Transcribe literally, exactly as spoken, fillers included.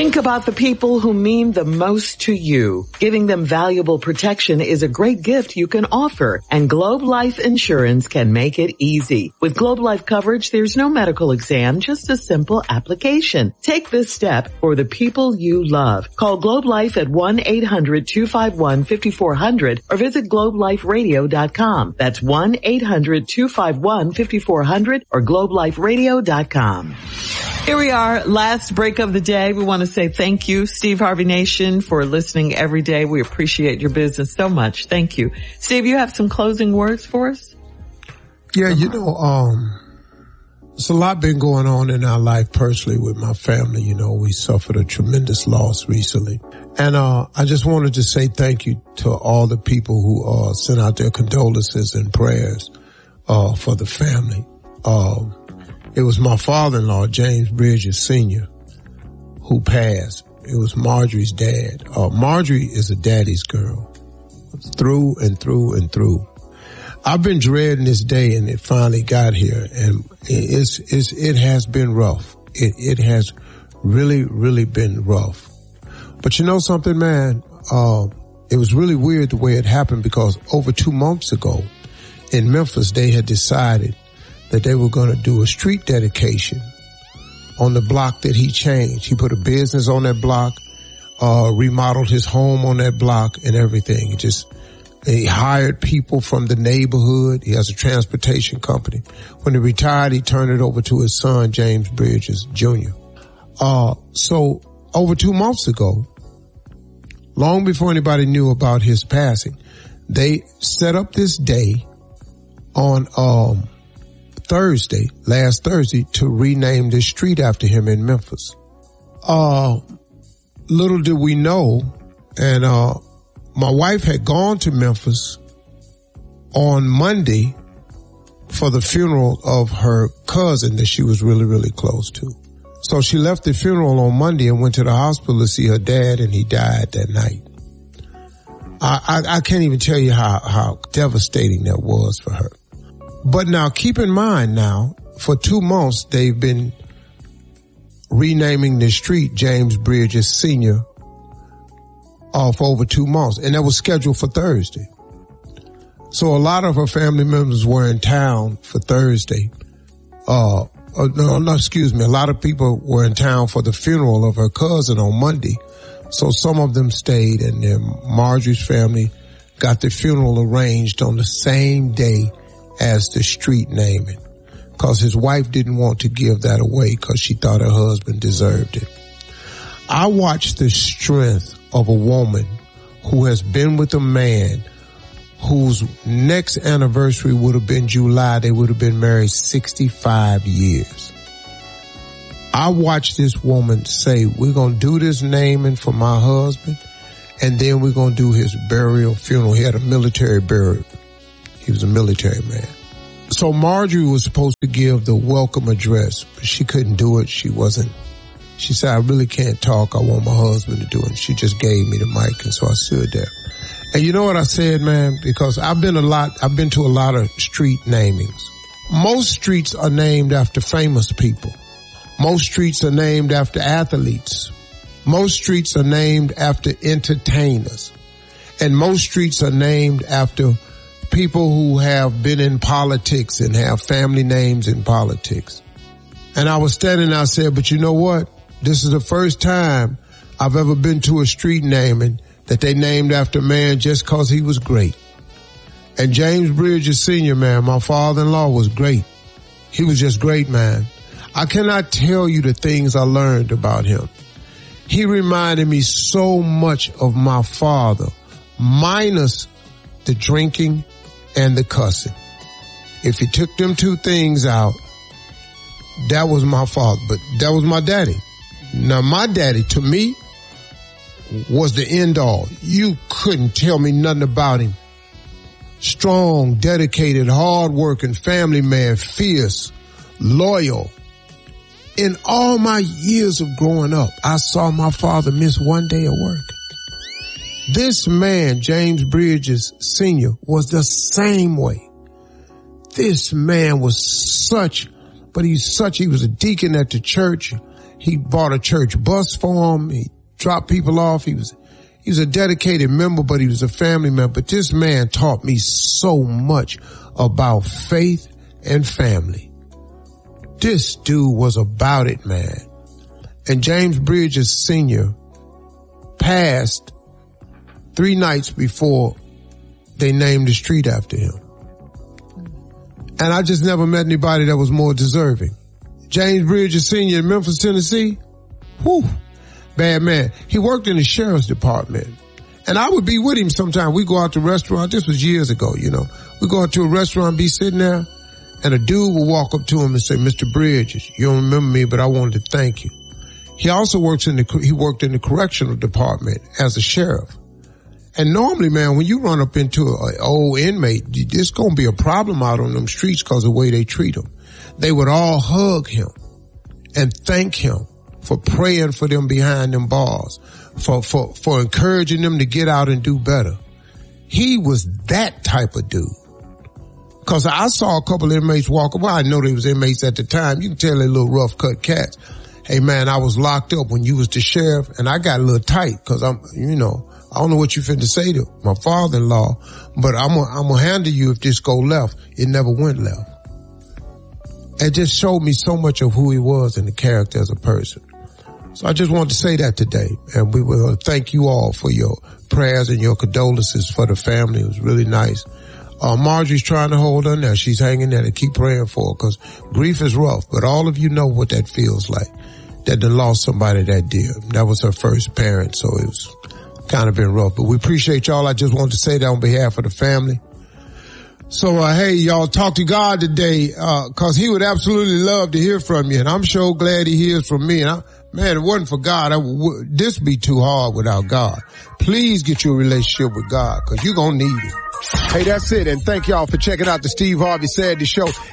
Think about the people who mean the most to you. Giving them valuable protection is a great gift you can offer, and Globe Life Insurance can make it easy. With Globe Life coverage, there's no medical exam, just a simple application. Take this step for the people you love. Call Globe Life at one eight hundred two five one five four zero zero or visit globe life radio dot com. That's one eight hundred two five one five four zero zero or globe life radio dot com. Here we are, last break of the day. We want to say thank you, Steve Harvey Nation, for listening every day. We appreciate your business so much. Thank you. Steve, you have some closing words for us? Yeah, you know, um, there's a lot been going on in our life personally with my family. You know, we suffered a tremendous loss recently. And, uh, I just wanted to say thank you to all the people who, uh, sent out their condolences and prayers, uh, for the family. Um, It was my father-in-law, James Bridges Senior, who passed. It was Marjorie's dad. Uh, Marjorie is a daddy's girl, through and through and through. I've been dreading this day, and it finally got here, and it's, it's, it has been rough. It, it has really, really been rough. But you know something, man? Uh, it was really weird the way it happened, because over two months ago in Memphis, they had decided that they were going to do a street dedication on the block that he changed. He put a business on that block, uh, remodeled his home on that block and everything. He just, he hired people from the neighborhood. He has a transportation company. When he retired, he turned it over to his son, James Bridges Junior Uh, so over two months ago, long before anybody knew about his passing, they set up this day on, um, Thursday, last Thursday, to rename this street after him in Memphis. Uh, little did we know, and, uh, my wife had gone to Memphis on Monday for the funeral of her cousin that she was really, really close to. So she left the funeral on Monday and went to the hospital to see her dad, and he died that night. I, I, I can't even tell you how, how devastating that was for her. But now keep in mind now, for two months, they've been renaming the street James Bridges Senior uh, for over two months. And that was scheduled for Thursday. So a lot of her family members were in town for Thursday. Uh, uh no, no, excuse me. A lot of people were in town for the funeral of her cousin on Monday. So some of them stayed, and then Marjorie's family got the funeral arranged on the same day as the street naming, because his wife didn't want to give that away because she thought her husband deserved it. I watched the strength of a woman who has been with a man whose next anniversary would have been July. They would have been married sixty-five years. I watched this woman say, we're going to do this naming for my husband, and then we're going to do his burial funeral. He had a military burial. He was a military man. So Marjorie was supposed to give the welcome address, but she couldn't do it. She wasn't. She said, I really can't talk. I want my husband to do it. She just gave me the mic, and so I stood there. And you know what I said, man? Because I've been a lot, I've been to a lot of street namings. Most streets are named after famous people. Most streets are named after athletes. Most streets are named after entertainers. And most streets are named after people who have been in politics and have family names in politics. And I was standing there, I said, but you know what? This is the first time I've ever been to a street naming that they named after a man just because he was great. And James Bridges Senior, man, my father-in-law, was great. He was just great, man. I cannot tell you the things I learned about him. He reminded me so much of my father, minus the drinking and the cussing. If you took them two things out, that was my father, but that was my daddy. Now, my daddy, to me, was the end all. You couldn't tell me nothing about him. Strong, dedicated, hard-working, family man, fierce, loyal. In all my years of growing up, I saw my father miss one day of work. This man, James Bridges Senior, was the same way. This man was such, but he's such, he was a deacon at the church. He bought a church bus for him. He dropped people off. He was, he was a dedicated member, but he was a family member. But this man taught me so much about faith and family. This dude was about it, man. And James Bridges Senior passed three nights before they named the street after him. And I just never met anybody that was more deserving. James Bridges Senior in Memphis, Tennessee, whew, bad man. He worked in the sheriff's department. And I would be with him sometime. We go out to a restaurant. This was years ago, you know. We go out to a restaurant, be sitting there, and a dude will walk up to him and say, Mister Bridges, you don't remember me, but I wanted to thank you. He also works in the, he worked in the correctional department as a sheriff. And normally, man, when you run up into an old inmate, there's going to be a problem out on them streets because of the way they treat them. They would all hug him and thank him for praying for them behind them bars, for, for, for encouraging them to get out and do better. He was that type of dude. Cause I saw a couple of inmates walk, well, I know they was inmates at the time. You can tell they little rough cut cats. Hey man, I was locked up when you was the sheriff and I got a little tight cause I'm, you know, I don't know what you finna say to my father-in-law, but I'm gonna, I'm gonna handle you if this go left. It never went left. It just showed me so much of who he was and the character as a person. So I just wanted to say that today. And we will thank you all for your prayers and your condolences for the family. It was really nice. Uh, Marjorie's trying to hold on there. She's hanging there and keep praying for her because grief is rough. But all of you know what that feels like, that they lost somebody that dear. That was her first parent, so it was kind of been rough. But we appreciate y'all. I just wanted to say that on behalf of the family. So, uh, hey, y'all, talk to God today, uh, cause he would absolutely love to hear from you. And I'm sure glad he hears from me. And I, man, it wasn't for God, I would, this be too hard without God. Please get you a relationship with God, cause you're gonna need it. Hey, that's it. And thank y'all for checking out the Steve Harvey Saturday Show.